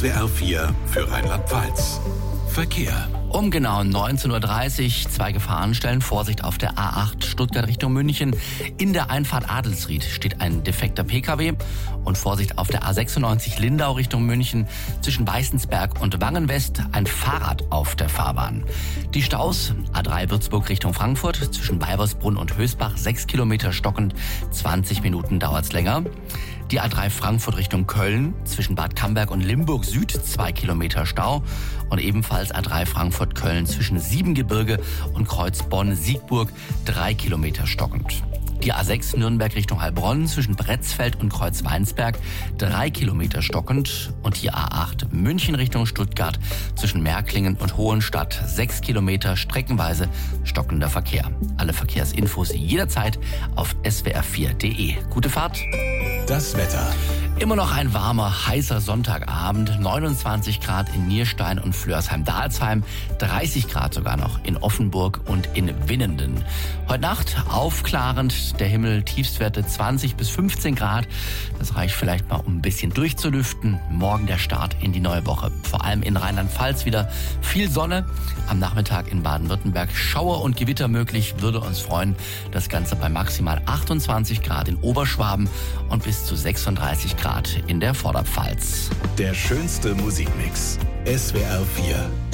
SWR 4 für Rheinland-Pfalz. Verkehr. Um genau 19.30 Uhr 2 Gefahrenstellen. Vorsicht auf der A8 Stuttgart Richtung München. In der Einfahrt Adelsried steht ein defekter Pkw. Und Vorsicht auf der A96 Lindau Richtung München. Zwischen Weißensberg und Wangenwest ein Fahrrad auf der Fahrbahn. Die Staus A3 Würzburg Richtung Frankfurt. Zwischen Weibersbrunn und Hösbach 6 Kilometer stockend. 20 Minuten dauert's länger. Die A3 Frankfurt Richtung Köln, zwischen Bad Camberg und Limburg Süd 2 Kilometer Stau. Und ebenfalls A3 Frankfurt-Köln zwischen Siebengebirge und Kreuz Bonn-Siegburg 3 Kilometer stockend. Die A6 Nürnberg Richtung Heilbronn zwischen Bretzfeld und Kreuz Weinsberg 3 Kilometer stockend. Und die A8 München Richtung Stuttgart zwischen Märklingen und Hohenstadt 6 Kilometer streckenweise stockender Verkehr. Alle Verkehrsinfos jederzeit auf swr4.de. Gute Fahrt! Das Wetter. Immer noch ein warmer, heißer Sonntagabend. 29 Grad in Nierstein und Flörsheim-Dalsheim. 30 Grad sogar noch in Offenburg und in Winnenden. Heute Nacht aufklarend. Der Himmel Tiefstwerte 20 bis 15 Grad. Das reicht vielleicht mal, um ein bisschen durchzulüften. Morgen der Start in die neue Woche. Vor allem in Rheinland-Pfalz wieder viel Sonne. Am Nachmittag in Baden-Württemberg Schauer und Gewitter möglich. Würde uns freuen. Das Ganze bei maximal 28 Grad in Oberschwaben und bis zu 36 Grad in der Vorderpfalz. Der schönste Musikmix. SWR 4.